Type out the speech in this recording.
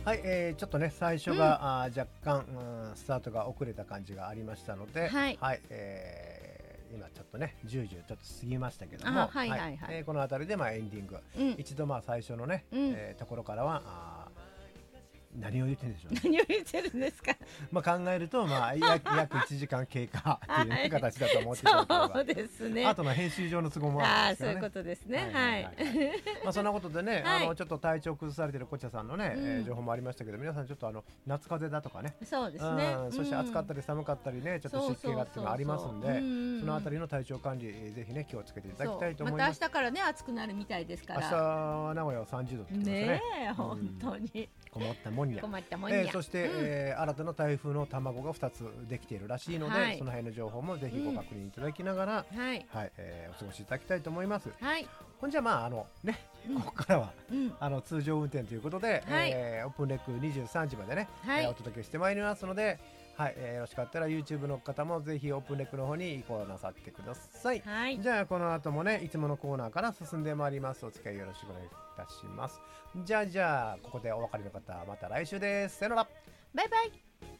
はい、ちょっとね最初が、若干、スタートが遅れた感じがありましたので、 はい今ちょっとね10時をちょっと過ぎましたけども、この辺りでエンディング、一度最初のね、ところからは何を言ってるんでしょうね。 何を言ってるんですか。 考えると約1時間経過っていう、ね形だと思っていただければ、 そうですね。 後の編集上の都合もあるんですけどね。 そういうことですね。 そんなことでね、ちょっと体調崩されてるこちゃさんのね、情報もありましたけど、皆さんちょっと夏風邪だとかね、 そうですね、 そして暑かったり寒かったりね、ちょっと湿気がっていうのがありますんで、そのあたりの体調管理ぜひね気をつけていただきたいと思います。 また明日からね暑くなるみたいですから。 明日は名古屋は30度って言ってますね。 本当に困ったもんや。 困ったもんや。 そして、新たな台風の卵が2つできているらしいので、その辺の情報もぜひご確認いただきながら、お過ごしいただきたいと思います。ほんじゃここからは、通常運転ということで、オープンレック23時までね、お届けしてまいりますので、よろしかったら YouTube の方もぜひオープンレックの方に移行なさってください。じゃあこの後もねいつものコーナーから進んでまいります。お付き合いよろしくお願いいたします。じゃあここでお別れの方、また来週です。さよなら。 バイバイ。